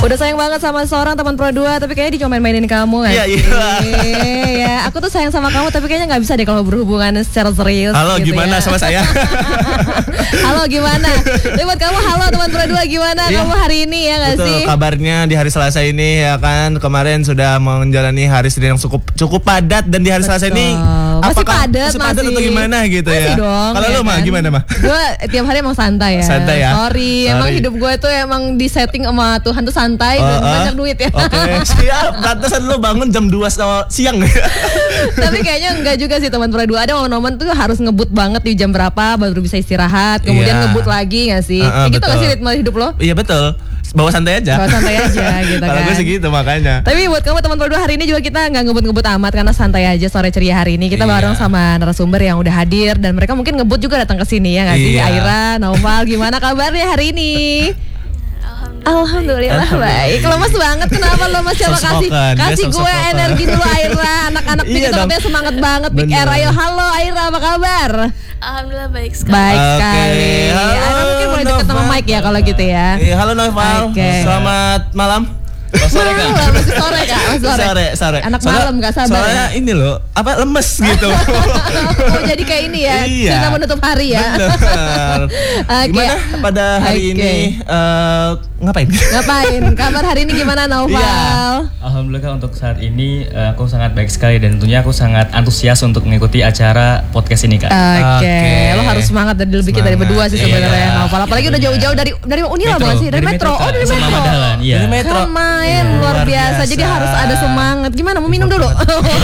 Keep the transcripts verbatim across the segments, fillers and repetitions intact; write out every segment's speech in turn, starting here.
Udah sayang banget sama seorang teman Pro dua, tapi kayaknya dia cuma main-mainin kamu kan? Iya, iya. Ya, aku tuh sayang sama kamu, tapi kayaknya nggak bisa deh kalau berhubungan secara serius. Halo, gitu gimana ya. sama saya? Halo, gimana? Tapi buat kamu, halo teman Pro dua, gimana Iya. kamu hari ini ya nggak Betul, sih? kabarnya di hari Selasa ini ya kan, kemarin sudah menjalani hari Senin yang cukup cukup padat, dan di hari Selasa ini Masih apakah padat, masih padat masih. atau gimana gitu Masih ya? dong, Kalau ya lu mah kan? gimana mah? Gue tiap hari emang santai ya. Santai ya? Sorry, emang Sorry. hidup gue tuh emang di setting sama Tuhan tuh santai Oh, dan oh. banyak duit ya. Oke, siap. Pantesan lu bangun jam dua siang ya. Tapi kayaknya enggak juga sih teman Pro dua. Ada momen-momen tuh harus ngebut banget di jam berapa baru bisa istirahat, kemudian Iya. ngebut lagi nggak sih? Uh, uh, Kayak gitu nggak betul. sih ritme hidup lo? Iya betul. Bawa santai aja. Bawa santai aja gitu Kalau kan. gue segitu makanya. Tapi buat kamu teman Pro dua, hari ini juga kita nggak ngebut-ngebut amat karena santai aja sore ceria hari ini. Kita Iya. bareng sama narasumber yang udah hadir dan mereka mungkin ngebut juga datang ke sini ya nggak sih? Iya. Aira, Naufal, gimana kabarnya hari ini? Alhamdulillah, baik. Lemas banget, kenapa lemas? Coba Soft kasih spoken, dia kasih soft gue spoken. energi dulu Aira. Anak-anak Iya Pik itu dong. katanya semangat banget Pik Bener. Air. Ayo, halo Aira, apa kabar? Alhamdulillah baik sekali. Baik Oke, sekali. halo, Aira mungkin boleh deket sama Nova. Mike ya kalau gitu ya. Iya, halo Noval. Oke. Selamat malam. Oh, sore Kak. Malam, masih sore Kak, masih sore. Sore, sore. Anak Soalnya- malam gak sabar Soalnya ya? ini loh, apa lemes gitu. Oh, jadi kayak ini ya, Iya. kita menutup hari ya. Bener. Oke. Gimana pada hari Oke. ini eh, ngapain? Ngapain? Kabar hari ini gimana Naufal? Iya. Alhamdulillah Kak, untuk saat ini eh, aku sangat baik sekali dan tentunya aku sangat antusias untuk mengikuti acara podcast ini Kak. Oke, Oke. lo harus semangat dan lebih kita dari Semangat. berdua sih sebenarnya Iya. Naufal. Apalagi udah jauh-jauh dari dari Unila Metro, bukan sih? Dari, dari Metro. Metro, Oh, dari Kak. Metro. Sama Madalan, iya. Dari Metro. Kemain Iya, luar luar biasa. biasa. Jadi harus ada semangat. Gimana mau minum dulu?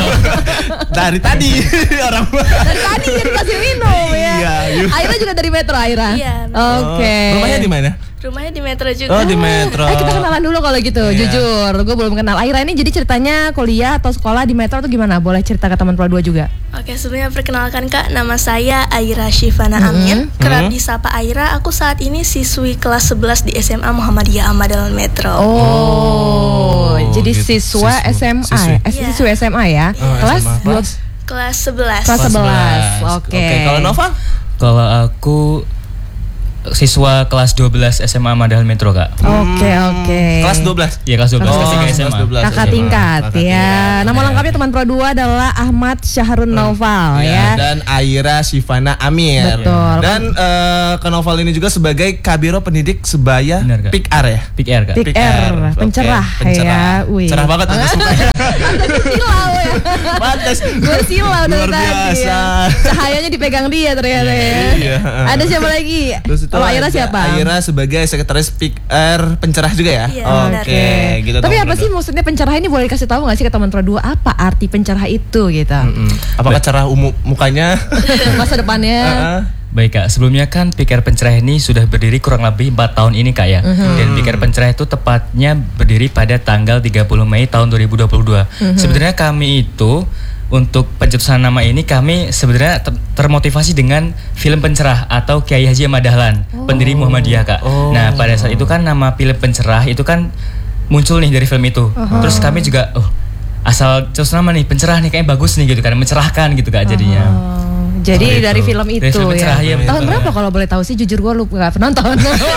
Dari tadi orang. Dari tadi jadi kasih minum ya. Iya, iya. Aira juga dari Metro, Aira. Iya, Oke. Oh, rumahnya di mana? Rumahnya di Metro juga. Oh, di Metro. Eh kita kenalan dulu kalau gitu, Iya. jujur gue belum kenal Aira ini. Jadi ceritanya kuliah atau sekolah di Metro atau gimana? Boleh cerita ke teman Pro dua juga. Oke, sebelumnya perkenalkan Kak, nama saya Aira Syifana Amin. Kerap disapa Aira. Aku saat ini siswi kelas sebelas di S M A Muhammadiyah Ahmad Metro. Oh, jadi gitu. siswa Siswi. S M A, Siswi. eh, Iya. siswi S M A ya. Oh, Kelas S M A. dua, Kelas? Kelas sebelas. kelas sebelas. Oke, Oke. kalau Nova? Kalau aku siswa kelas dua belas S M A Madahan Metro Kak. Oke, oke. Kelas dua belas. Iya kelas dua belas Oh, kelas tiga S M A. kelas dua belas. Kakak S M A. tingkat Kakak ya. tingkat. Nama lengkapnya teman Pro dua adalah Ahmad Syahrun Naufal ya. Ya, dan Aira Syifana Amir. Betul. Dan eh, ke Noval ini juga sebagai Kabiro Pendidik Sebaya Benar, Kak. P I K R ya. Pik Air Kak. Pik R, Oke, pencerah, ya. Wih. Cerah banget ada sukanya. Silau ya. Pantes. Gue silau dari Luar tadi biasa. ya. Cahayanya dipegang dia ternyata ya. Iya. Ada siapa lagi? Terus itu Kalau Aira ada siapa? Aira sebagai sekretaris P I K R pencerah juga ya. Iya, Oke, benar. gitu. Tapi teman apa Pro sih dua. maksudnya pencerah ini, boleh dikasih tahu nggak sih ke teman Pro dua apa arti pencerah itu gitu? Mm-mm. Apakah cerah umum mukanya? Masa depannya. Heeh. Baik Kak, sebelumnya kan P I K R Pencerah ini sudah berdiri kurang lebih empat tahun ini Kak ya. Dan P I K R Pencerah itu tepatnya berdiri pada tanggal tiga puluh Mei tahun dua ribu dua puluh dua. Sebenarnya kami itu untuk pencetusan nama ini kami sebenarnya ter- termotivasi dengan film Pencerah atau Kiai Haji Ahmad Dahlan, pendiri Muhammadiyah Kak. Oh. Nah, pada saat itu kan nama film Pencerah itu kan muncul nih dari film itu. Terus kami juga oh asal terus nama nih pencerah nih kayaknya bagus nih gitu kan, mencerahkan gitu Kak jadinya. Oh, jadi Oh, dari itu. film itu Dari film ya. Pencerah, iya, Tahun betul. berapa kalau boleh tahu sih? Jujur gue lupa, nggak penonton.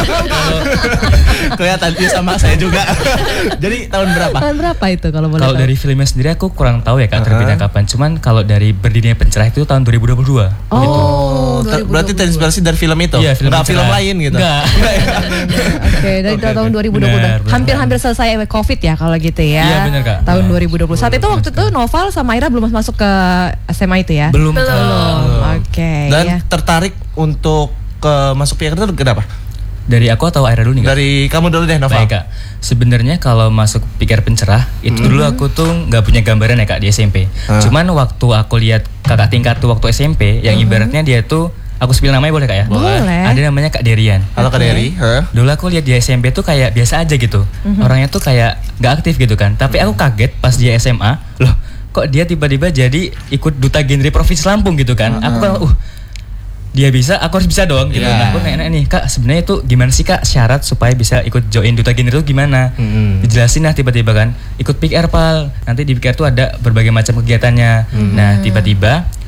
Kelihatan dia sama saya juga. Jadi tahun berapa? Tahun berapa itu kalau boleh Kalau tahu? dari filmnya sendiri aku kurang tahu ya Kak terbitnya kapan. Cuman kalau dari berdirinya Pencerah itu tahun dua ribu dua puluh dua. Oh, Oh, ter- dua ribu dua puluh dua. berarti terinspirasi dari film itu? Iya, film Nggak film Pencerah. lain gitu? Enggak. Oke, dari Oke, tahun oke. dua ribu dua puluh. Benar, benar. Hampir-hampir selesai Covid ya kalau gitu ya. Iya, benar, Kak. Tahun Nah. dua ribu dua puluh. Saat itu waktu itu Noval sama Aira belum masuk ke S M A itu ya? Belum. Belum. Kak. Oke. Dan ya. tertarik untuk ke masuk P I K R itu kenapa? Dari aku atau Aira dulu nih Kak? Dari kamu dulu deh, Noval. Baik Kak. Sebenarnya kalau masuk P I K R Pencerah itu dulu aku tuh nggak punya gambaran ya Kak di S M P. Ah. Cuman waktu aku lihat kakak tingkat tuh waktu S M P yang ibaratnya dia tuh aku spill namanya boleh Kak ya? Boleh. Ada namanya Kak Derian. Halo Kak Dery. Hah? Dulu aku lihat di S M P tuh kayak biasa aja gitu. Orangnya tuh kayak nggak aktif gitu kan. Tapi aku kaget pas dia S M A, loh kok dia tiba-tiba jadi ikut duta genre Provinsi Lampung gitu kan. Aku kan uh dia bisa, aku harus bisa dong gitu. Iya. Nah, aku nanya nih, Kak, sebenarnya itu gimana sih Kak syarat supaya bisa ikut join duta genre itu gimana? Mm-hmm. Dijelasin lah tiba-tiba kan, ikut P I K R Pal. Nanti di P I K R tuh ada berbagai macam kegiatannya. Nah, tiba-tiba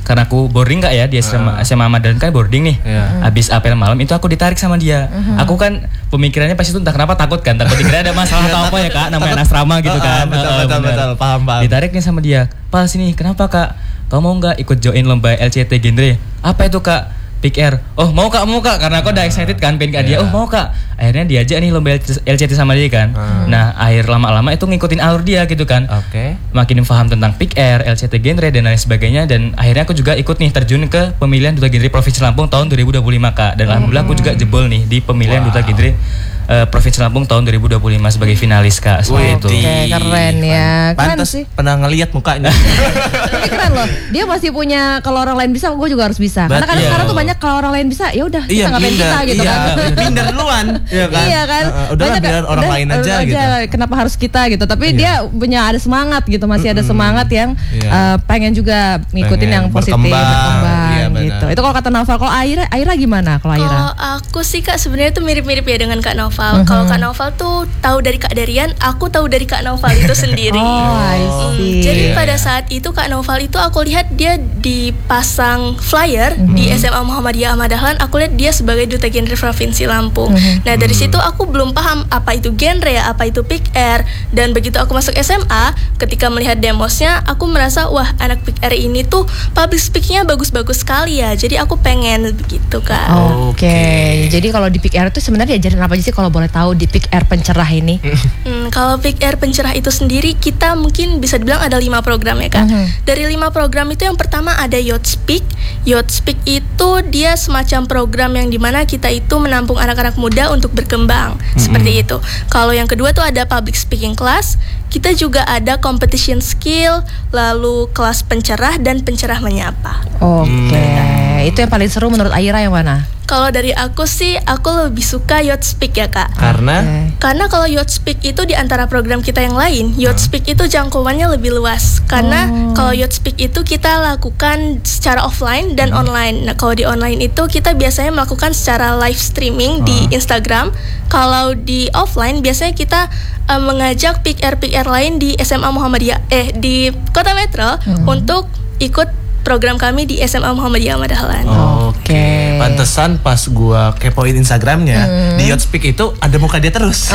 karena aku boarding nggak ya di S M A, S M A Madahan kan boarding nih. Yeah. Habis apel malam itu aku ditarik sama dia. Uh-huh. Aku kan pemikirannya pas itu entah kenapa takut kan, takut dikira ada masalah atau apa ya kak, namanya anak asrama gitu kan. betul, uh, betul, betul, paham, paham. Ditarik nih sama dia. Pal sini, kenapa kak? Kamu mau nggak ikut join lomba L C T genre? Apa itu kak? Pick Air. Oh mau kak, mau kak. Karena aku udah excited kan, pengen kak dia. Oh mau kak. Akhirnya diajak nih lomba L C T sama dia kan. Hmm. Nah akhir lama-lama itu ngikutin alur dia gitu kan. Oke. Okay. Makin paham tentang Pick Air, L C T genre dan lain sebagainya. Dan akhirnya aku juga ikut nih terjun ke pemilihan Duta Genre Provinsi Lampung tahun dua ribu dua puluh lima kak. Dan hmm. alhamdulillah aku juga jebol nih di pemilihan wow. Duta Genre uh, Provinsi Lampung tahun dua ribu dua puluh lima sebagai finalis kak. Seperti itu. Oke, keren ya. Keren Pantes sih. Pernah ngelihat mukanya. Tapi keren loh. Dia masih punya, kalau orang lain bisa, gue juga harus bisa. Karena kan iya. sekarang tuh banyak kalau orang lain bisa, ya udah kita iya, ngapain kita gitu iya, kan. Minder duluan, iya kan? Iya kan. Uh, uh, udah lah biar orang udah, lain aja, aja gitu. Kenapa harus kita gitu? Tapi iya. dia punya ada semangat gitu, masih ada semangat yang iya. uh, pengen juga ngikutin pengen yang positif, berkembang, berkembang iya, gitu. Itu kalau kata Naufal. Kalau Aira, Aira gimana? Kalau Aira? Kalau aku sih kak sebenarnya tuh mirip-mirip ya dengan Kak Naufal. Uh-huh. Kalau Kak Naufal tuh tahu dari Kak Darian, aku tahu dari Kak Naufal itu sendiri. Oh, I see. Hmm, jadi yeah. pada saat itu Kak Naufal itu aku lihat dia dipasang flyer mm-hmm. di S M A Muhammadiyah Ahmad Dahlan. Aku lihat dia sebagai Duta Genre Provinsi Lampung. Mm-hmm. Nah dari situ aku belum paham apa itu genre ya, apa itu Pick Air. Dan begitu aku masuk S M A, ketika melihat demosnya, aku merasa wah anak Pick Air ini tuh public speakingnya bagus-bagus sekali ya. Jadi aku pengen begitu kak. Oke. Okay. Jadi kalau di Pick Air itu sebenarnya diajarin apa aja sih kalau boleh tahu di Pick Air Pencerah ini? Hmm, kalau Pick Air Pencerah itu sendiri kita mungkin bisa dibilang ada lima program ya kak. Uh-huh. Dari lima program itu yang pertama ada Youth Speak. Youth Speak itu dia semacam program yang dimana kita itu menampung anak-anak muda untuk berkembang. Mm-hmm. Seperti itu. Kalau yang kedua tuh ada Public Speaking Class. Kita juga ada Competition Skill, lalu kelas pencerah dan pencerah menyapa. Oke. Okay. Itu yang paling seru menurut Aira yang mana? Kalau dari aku sih, aku lebih suka Youth Speak ya kak. Karena? Okay. Karena kalau Youth Speak itu di antara program kita yang lain, Youth huh? Speak itu jangkauannya lebih luas. Karena oh. kalau Youth Speak itu kita lakukan secara offline dan hmm. online. Nah kalau di online itu kita biasanya melakukan secara live streaming huh? di Instagram. Kalau di offline biasanya kita uh, mengajak Pick Air Pick Air lain di S M A Muhammadiyah, eh di Kota Metro hmm. untuk ikut program kami di S M A Muhammadiyah Ahmad Dahlan. Oke. Okay. Pantesan pas gua kepoin Instagramnya hmm. di Youth Speak itu ada muka dia terus. Oh,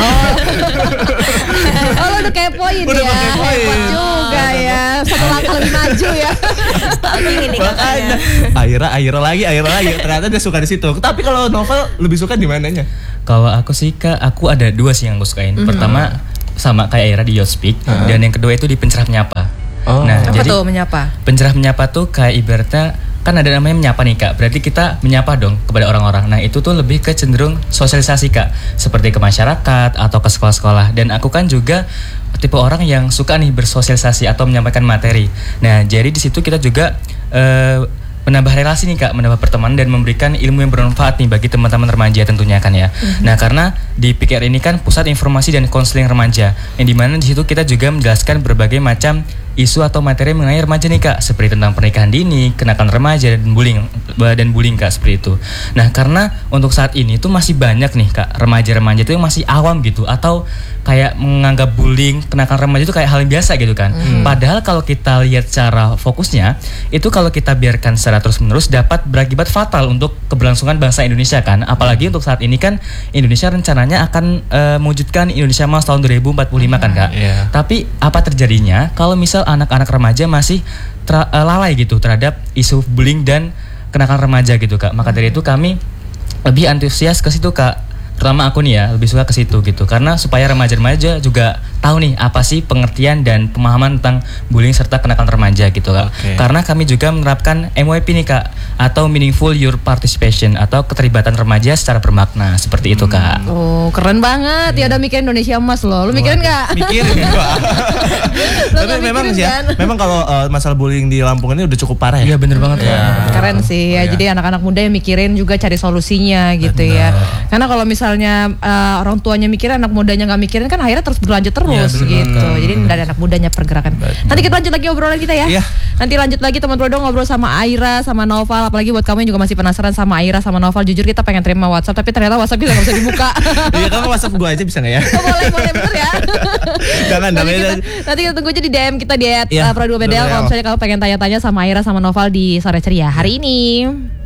oh lo udah kepoin udah ya. Kepoin. Hebat juga ya. Satu langkah lebih maju ya. Stalking ini katanya. Aira, Aira lagi, Aira lagi. Ternyata dia suka di situ. Tapi kalau novel lebih suka di mananya? Kalau aku sih kak, aku ada dua sih yang aku sukain. Mm-hmm. Pertama sama kayak Aira di Youth Speak, uh-huh. dan yang kedua itu di Pencerah Menyapa. Oh. Nah, apa jadi tuh menyapa? Pencerah menyapa tuh kayak ibaratnya kan ada namanya menyapa nih kak. Berarti kita menyapa dong kepada orang-orang. Nah itu tuh lebih ke cenderung sosialisasi kak, seperti ke masyarakat atau ke sekolah-sekolah. Dan aku kan juga tipe orang yang suka nih bersosialisasi atau menyampaikan materi. Nah jadi di situ kita juga uh, menambah relasi nih kak, menambah pertemanan dan memberikan ilmu yang bermanfaat nih bagi teman-teman remaja tentunya kan ya. Mm-hmm. Nah karena di Pick Air ini kan pusat informasi dan konseling remaja, yang dimana di situ kita juga menjelaskan berbagai macam isu atau materi mengenai remaja nih kak, seperti tentang pernikahan dini, kenakalan remaja dan bullying dan bullying kak, seperti itu. Nah karena untuk saat ini tuh masih banyak nih kak remaja-remaja itu yang masih awam gitu, atau kayak menganggap bullying, kenakalan remaja itu kayak hal yang biasa gitu kan. Hmm. Padahal kalau kita lihat secara fokusnya, itu kalau kita biarkan secara terus-menerus dapat berakibat fatal untuk keberlangsungan bangsa Indonesia kan. Apalagi untuk saat ini kan Indonesia rencananya akan uh, mewujudkan Indonesia Emas tahun dua ribu empat puluh lima kan kak. Yeah. Tapi apa terjadinya kalau misal anak-anak remaja masih tra- uh, lalai gitu terhadap isu bullying dan kenakalan remaja gitu kak. Maka dari itu kami lebih antusias ke situ kak. Terutama aku nih ya lebih suka ke situ gitu, karena supaya remaja-remaja juga tahu nih apa sih pengertian dan pemahaman tentang bullying serta kenakalan remaja gitu kak. Okay. Karena kami juga menerapkan M Y P nih kak, atau Meaningful Youth Participation atau keterlibatan remaja secara bermakna, seperti itu kak. Oh keren banget ya, udah mikirin Indonesia Emas loh. Lu mikirin nggak? Mikirin gua. Tapi memang sih ya, memang kalau uh, masalah bullying di Lampung ini udah cukup parah ya. Iya bener banget ya. ya. Keren sih ya, oh, jadi ya. Anak-anak muda yang mikirin juga cari solusinya gitu. Bener. Ya. Karena kalau misalnya uh, orang tuanya mikirin, anak mudanya nggak mikirin kan akhirnya terus berlanjut terus terus Iya, bener. gitu. Jadi dari anak mudanya pergerakan. Betul. Nanti kita lanjut lagi obrolan kita ya. Iya. Nanti lanjut lagi teman Prodo ngobrol sama Aira sama Noval. Apalagi buat kamu yang juga masih penasaran sama Aira sama Noval. Jujur kita pengen terima WhatsApp tapi ternyata WhatsApp kita nggak bisa dibuka. Iya, kamu WhatsApp gue aja bisa nggak ya? Oh, boleh boleh bener ya. Jangan, nanti, namanya- kita, nanti kita tunggu aja di D M kita di Iya, Prodo B D L betul. kalau misalnya kamu pengen tanya-tanya sama Aira sama Noval di Sore Ceria hari ini.